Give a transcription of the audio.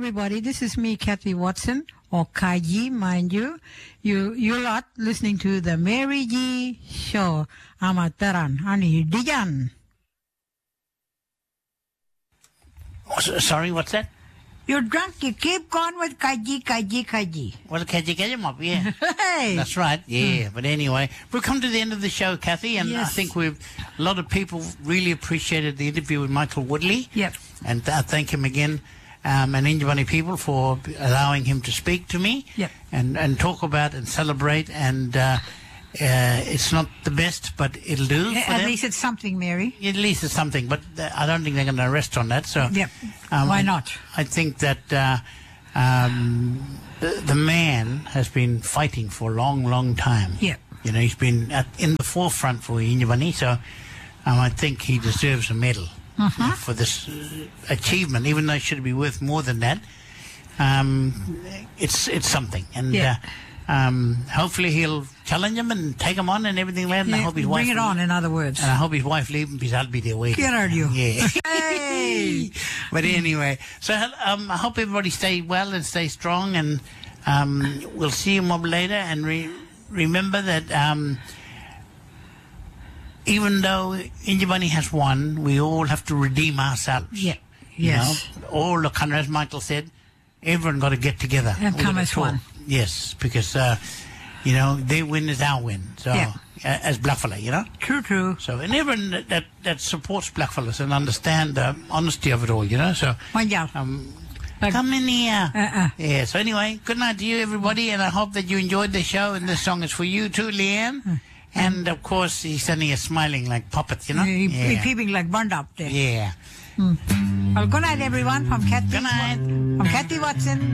everybody. This is me, Kathy Watson, or Kaiji, mind you. You lot listening to the Mary G Show. Amataran, Ani Dijan. Sorry, what's that? You're drunk. You keep going with Kaiji. Well, Kaiji up, yeah. Hey. That's right, yeah. But anyway, we've come to the end of the show, Kathy, and Yes. I think a lot of people really appreciated the interview with Michael Woodley. Yep. And I thank him again, and Injibani people, for allowing him to speak to me. Yep. And talk about and celebrate, and it's not the best, but it'll do for At them. least it's something, Mary. At least it's something, but I don't think they're going to arrest on that. So, Yep. Why not? I think that the man has been fighting for a long time. Yep. You know, he's been in the forefront for Injibani, so I think he deserves a medal for this achievement, even though it should be worth more than that. It's something, and hopefully he'll challenge him and take him on and everything like that. And I hope his wife bring it on, in other words. And I hope his wife leave him because I'll be there waiting. Get out of you. Yeah. Hey! But anyway, so I hope everybody stay well and stay strong, and we'll see you more later. And remember that even though Injibani has won, we all have to redeem ourselves. Yeah. You Yes. know? All the country, as Michael said, everyone got to get together. And We come gotta as talk. one. Yes, because, their win is our win. So, Yeah. as Blackfella, you know? True. So, and everyone that supports blackfellas and understand the honesty of it all, you know? So, Manjal. come in here. Uh-uh. So anyway, good night to you, everybody, and I hope that you enjoyed the show, and this song is for you too, Leanne. And, of course, he's standing here smiling like puppets, you know? He peeping like burned up there. Yeah. Well, good night, everyone, from Kathy. Good night. From Kathy Watson.